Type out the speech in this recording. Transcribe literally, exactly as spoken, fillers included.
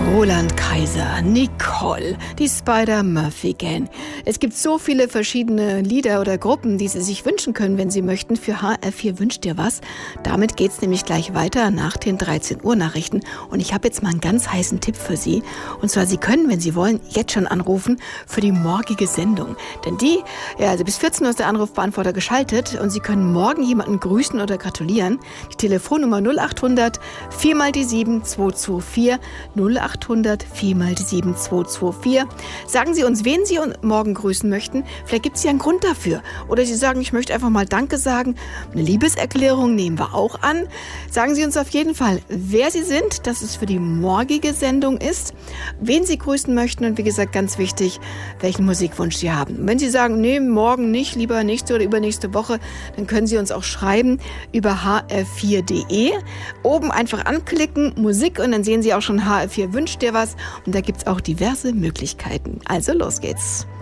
Roland Kaiser, Nicole, die Spider-Murphy-Gang. Es gibt so viele verschiedene Lieder oder Gruppen, die Sie sich wünschen können, wenn Sie möchten. Für H R vier wünscht ihr was. Damit geht's nämlich gleich weiter nach den dreizehn Uhr Nachrichten. Und ich habe jetzt mal einen ganz heißen Tipp für Sie. Und zwar, Sie können, wenn Sie wollen, jetzt schon anrufen für die morgige Sendung. Denn die, ja, also bis vierzehn Uhr ist der Anrufbeantworter geschaltet und Sie können morgen jemanden grüßen oder gratulieren. Die Telefonnummer null acht hundert vier mal die sieben zwei zwei vier, null acht hundert vier mal die sieben zwei zwei vier. Sagen Sie uns, wen Sie morgen grüßen möchten. Vielleicht gibt es ja einen Grund dafür. Oder Sie sagen, ich möchte einfach mal Danke sagen. Eine Liebeserklärung nehmen wir auch an. Sagen Sie uns auf jeden Fall, wer Sie sind, dass es für die morgige Sendung ist, wen Sie grüßen möchten und wie gesagt, ganz wichtig, welchen Musikwunsch Sie haben. Und wenn Sie sagen, nee, morgen nicht, lieber nächste oder übernächste Woche, dann können Sie uns auch schreiben über h r vier punkt d e. Oben einfach anklicken, Musik, und dann sehen Sie auch schon H R vier wünscht dir was. Und da gibt es auch diverse Möglichkeiten. Also los geht's.